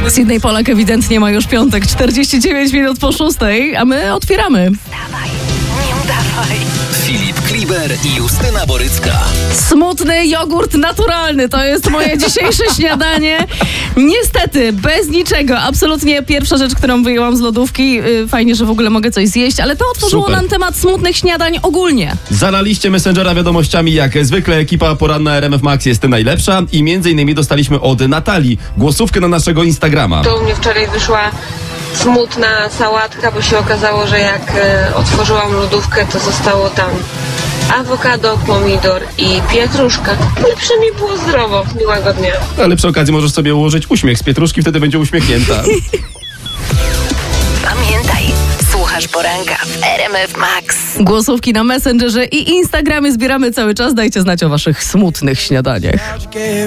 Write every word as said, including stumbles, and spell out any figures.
Sydney Polak ewidentnie ma już piątek, czterdzieści dziewięć minut po szóstej, a my otwieramy. Dawaj, nie udawaj. Filip Kliber i Justyna Borycka. Smutny jogurt naturalny to jest moje dzisiejsze śniadanie. Niestety, bez niczego. Absolutnie pierwsza rzecz, którą wyjęłam z lodówki. Fajnie, że w ogóle mogę coś zjeść, ale to otworzyło Super. nam temat smutnych śniadań ogólnie. Zalaliście Messengera wiadomościami, jak zwykle ekipa poranna R M F Max jest najlepsza i między innymi dostaliśmy od Natalii głosówkę na naszego Instagrama. To u mnie wczoraj wyszła smutna sałatka, bo się okazało, że jak e, otworzyłam lodówkę, to zostało tam awokado, pomidor i pietruszka. No i przynajmniej było zdrowo. Miłego dnia. Ale przy okazji możesz sobie ułożyć uśmiech z pietruszki, wtedy będzie uśmiechnięta. Pamiętaj, słuchasz poranka w R M F Max. Głosówki na Messengerze i Instagramie zbieramy cały czas. Dajcie znać o waszych smutnych śniadaniach.